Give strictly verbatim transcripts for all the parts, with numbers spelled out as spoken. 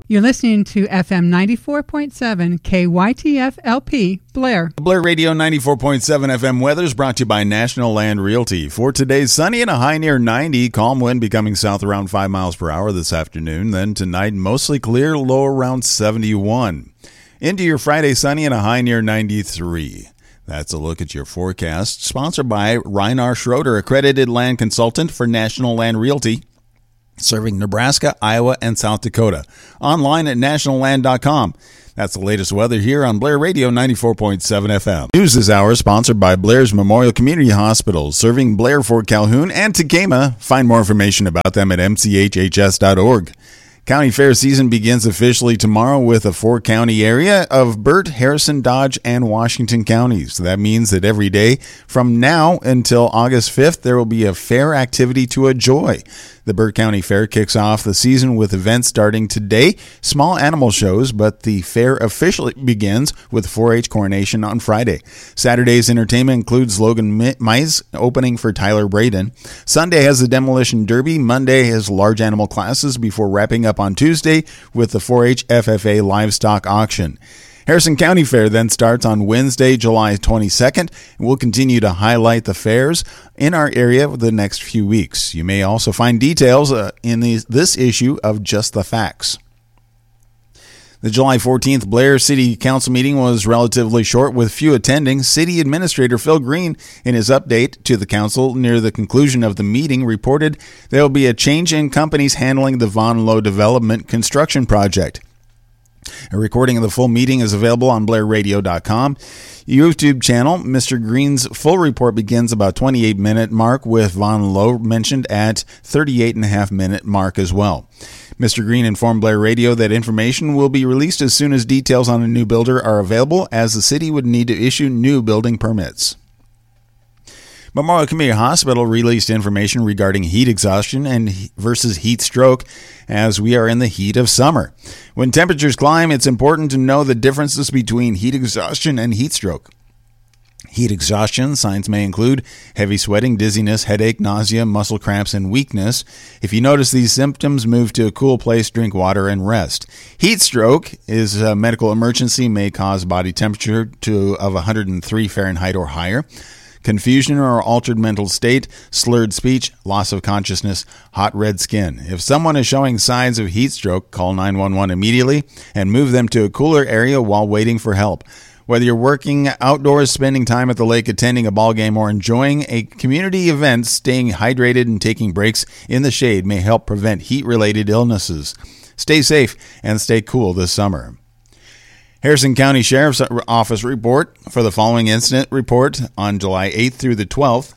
You're listening to F M ninety-four point seven K Y T F L P, Blair. Blair Radio ninety-four point seven F M weather is brought to you by National Land Realty. For today's sunny and a high near ninety, calm wind becoming south around five miles per hour this afternoon. Then tonight, mostly clear, low around seventy-one. Into your Friday, sunny and a high near ninety-three. That's a look at your forecast. Sponsored by Reinar Schroeder, accredited land consultant for National Land Realty, serving Nebraska, Iowa, and South Dakota. Online at national land dot com. That's the latest weather here on Blair Radio ninety-four point seven F M. News this hour sponsored by Blair's Memorial Community Hospital, serving Blair, Fort Calhoun, and Tekema. Find more information about them at m c h h s dot org. County fair season begins officially tomorrow with a four-county area of Burt, Harrison, Dodge, and Washington counties. That means that every day from now until August fifth, there will be a fair activity to enjoy. The Burt County Fair kicks off the season with events starting today, small animal shows, but the fair officially begins with four H coronation on Friday. Saturday's entertainment includes Logan Mize opening for Tyler Braden. Sunday has the Demolition Derby. Monday has large animal classes before wrapping up on Tuesday with the four H F F A livestock auction. Harrison County Fair then starts on Wednesday, July twenty-second, and we'll continue to highlight the fairs in our area for the next few weeks. You may also find details uh, in these, this issue of Just the Facts. The July fourteenth Blair City Council meeting was relatively short with few attending. City Administrator Phil Green, in his update to the council near the conclusion of the meeting, reported there will be a change in companies handling the Von Low Development construction project. A recording of the full meeting is available on blair radio dot com. YouTube channel. Mister Green's full report begins about twenty-eight minute mark, with Von Low mentioned at thirty-eight and a half minute mark as well. Mister Green informed Blair Radio that information will be released as soon as details on a new builder are available, as the city would need to issue new building permits. Memorial Community Hospital released information regarding heat exhaustion and versus heat stroke as we are in the heat of summer. When temperatures climb, it's important to know the differences between heat exhaustion and heat stroke. Heat exhaustion signs may include heavy sweating, dizziness, headache, nausea, muscle cramps, and weakness. If you notice these symptoms, move to a cool place, drink water, and rest. Heat stroke is a medical emergency, may cause body temperature to of one hundred three Fahrenheit or higher. Confusion or altered mental state, slurred speech, loss of consciousness, hot red skin. If someone is showing signs of heat stroke, call nine one one immediately and move them to a cooler area while waiting for help. Whether you're working outdoors, spending time at the lake, attending a ball game, or enjoying a community event, staying hydrated and taking breaks in the shade may help prevent heat-related illnesses. Stay safe and stay cool this summer. Harrison County Sheriff's Office report for the following incident report on July eighth through the twelfth.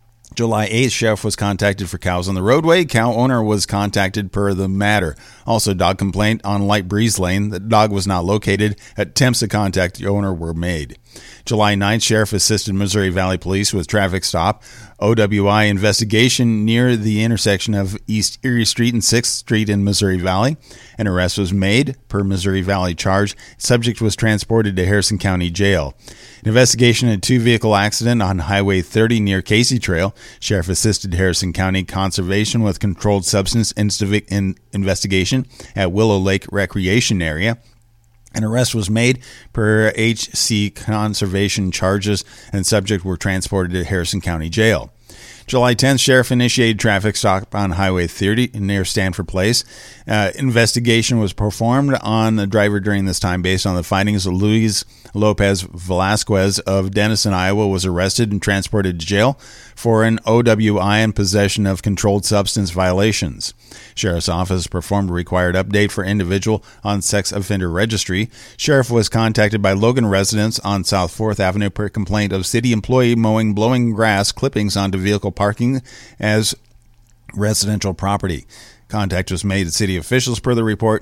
July eighth, sheriff was contacted for cows on the roadway. Cow owner was contacted per the matter. Also, dog complaint on Light Breeze Lane. The dog was not located. Attempts to contact the owner were made. July ninth, sheriff assisted Missouri Valley Police with traffic stop. O W I investigation near the intersection of East Erie Street and sixth Street in Missouri Valley. An arrest was made per Missouri Valley charge. Subject was transported to Harrison County Jail. An investigation in a two-vehicle accident on Highway thirty near Casey Trail. Sheriff assisted Harrison County Conservation with controlled substance investigation at Willow Lake Recreation Area. An arrest was made per H C conservation charges, and subject were transported to Harrison County Jail. July tenth, sheriff initiated traffic stop on Highway thirty near Stanford Place. Uh, investigation was performed on the driver during this time based on the findings of Luis Lopez Velasquez of Denison, Iowa, was arrested and transported to jail for an O W I and possession of controlled substance violations. Sheriff's Office performed a required update for individual on sex offender registry. Sheriff was contacted by Logan residents on South fourth Avenue per complaint of city employee mowing blowing grass clippings onto vehicle parking as residential property. Contact was made to city officials per the report.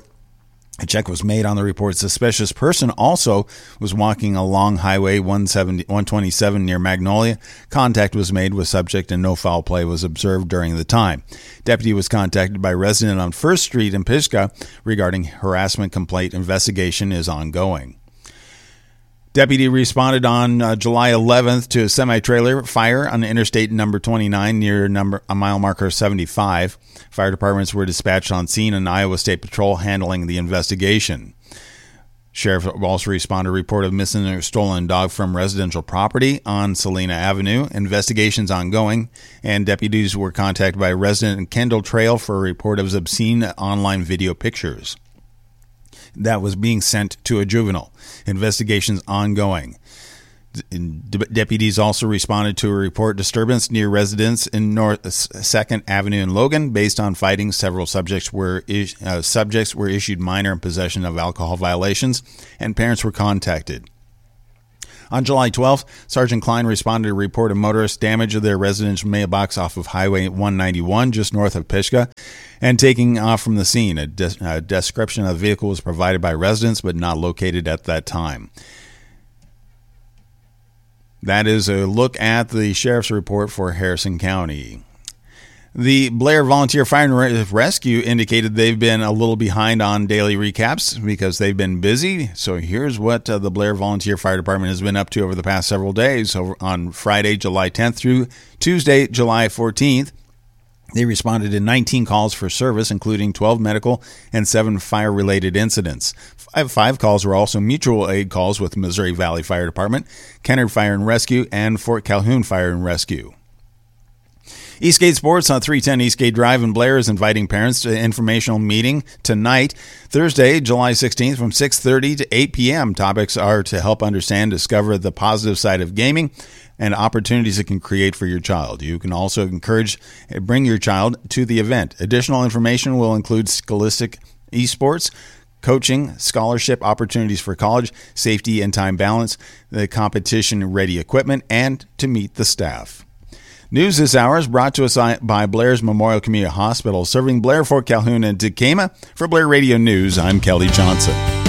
A check was made on the report. Suspicious person also was walking along Highway one twenty-seven near Magnolia. Contact was made with subject and no foul play was observed during the time. Deputy was contacted by resident on First Street in Pisgah regarding harassment complaint. Investigation is ongoing. Deputy responded on uh, July eleventh to a semi-trailer fire on Interstate number twenty-nine near number a mile marker seventy-five. Fire departments were dispatched on scene and Iowa State Patrol handling the investigation. Sheriff also responded to a report of missing or stolen dog from residential property on Salina Avenue. Investigations ongoing, and deputies were contacted by a resident in Kendall Trail for a report of obscene online video pictures that was being sent to a juvenile. Investigations ongoing. Deputies also responded to a report disturbance near residence in North second Avenue in Logan. Based on fighting, several subjects were uh, subjects were issued minor in possession of alcohol violations, and parents were contacted. On July twelfth, Sergeant Klein responded to a report of motorist damage of their residential mailbox off of Highway one ninety-one, just north of Pishka, and taking off from the scene. A, de- a description of the vehicle was provided by residents, but not located at that time. That is a look at the sheriff's report for Harrison County. The Blair Volunteer Fire and Rescue indicated they've been a little behind on daily recaps because they've been busy. So here's what uh, the Blair Volunteer Fire Department has been up to over the past several days. Over on Friday, July tenth through Tuesday, July fourteenth, they responded to nineteen calls for service, including twelve medical and seven fire-related incidents. Five, five calls were also mutual aid calls with Missouri Valley Fire Department, Kennard Fire and Rescue, and Fort Calhoun Fire and Rescue. Eastgate Sports on three ten Eastgate Drive in Blair is inviting parents to an informational meeting tonight, Thursday, July sixteenth from six thirty to eight p.m. Topics are to help understand, discover the positive side of gaming and opportunities it can create for your child. You can also encourage, bring your child to the event. Additional information will include Scholastic Esports, coaching, scholarship opportunities for college, safety and time balance, the competition-ready equipment, and to meet the staff. News this hour is brought to us by Blair's Memorial Community Hospital, serving Blair, Fort Calhoun, and Decatur. For Blair Radio News, I'm Kelly Johnson.